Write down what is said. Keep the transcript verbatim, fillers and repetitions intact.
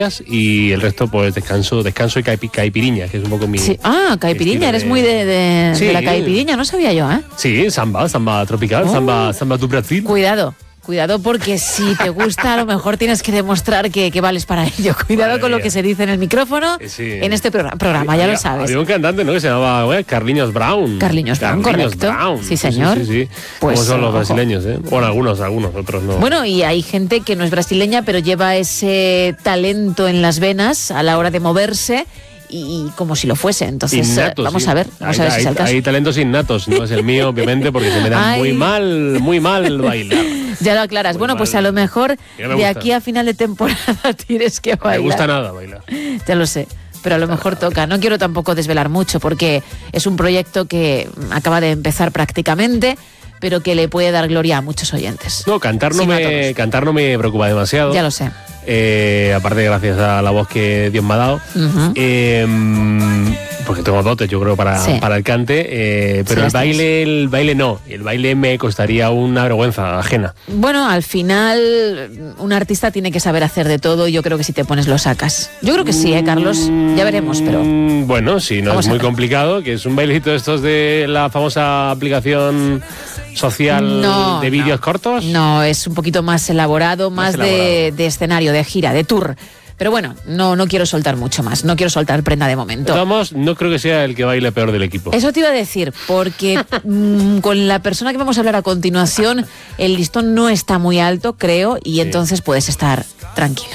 y el resto pues descanso descanso y caipi, caipiriña, que es un poco mi... Sí. Ah, caipiriña, eres de... muy de, de, sí. de la caipiriña, no sabía yo, ¿eh? Sí, samba, samba tropical, oh. samba, samba do Brasil. Cuidado. Cuidado porque si te gusta a lo mejor tienes que demostrar que, que vales para ello. Cuidado con lo que se dice en el micrófono sí. en este programa, programa ya había, lo sabes. Había un cantante, ¿no?, que se llamaba bueno, Carlinhos Brown. Carlinhos Brown, Carlinhos correcto. Brown. Sí, señor. Sí, sí, sí. Pues, como son los ojo. brasileños, ¿eh? Bueno, algunos, algunos, otros no. Bueno, y hay gente que no es brasileña, pero lleva ese talento en las venas a la hora de moverse. Y, y como si lo fuese, entonces innatos, vamos sí. a ver, vamos hay, a ver si hay, es el caso. Hay talentos innatos, no es el mío, obviamente, porque se me da muy mal, muy mal bailar. Ya lo aclaras. Muy bueno, mal. Pues a lo mejor de aquí a final de temporada tienes que bailar. No me gusta nada bailar. Ya lo sé, pero a lo mejor toca. No quiero tampoco desvelar mucho porque es un proyecto que acaba de empezar prácticamente, pero que le puede dar gloria a muchos oyentes. No, cantar no, me, cantar no me preocupa demasiado. Ya lo sé. Eh, aparte, gracias a la voz que Dios me ha dado. Uh-huh. Eh, porque tengo dotes, yo creo, para, sí. para el cante. Eh, pero sí, el baile, el baile no. El baile me costaría una vergüenza ajena. Bueno, al final, un artista tiene que saber hacer de todo y yo creo que si te pones lo sacas. Yo creo que sí, ¿eh, Carlos? Ya veremos, pero... Bueno, sí, no Vamos es muy complicado, que es un bailecito de estos de la famosa aplicación social no, de vídeos no. cortos. No, es un poquito más elaborado, más, más elaborado. De, de escenario, de gira, de tour. Pero bueno, no, no quiero soltar mucho más, no quiero soltar prenda de momento. Vamos, no creo que sea el que baile peor del equipo. Eso te iba a decir, porque mmm, con la persona que vamos a hablar a continuación, el listón no está muy alto, creo, y sí. entonces puedes estar tranquilo.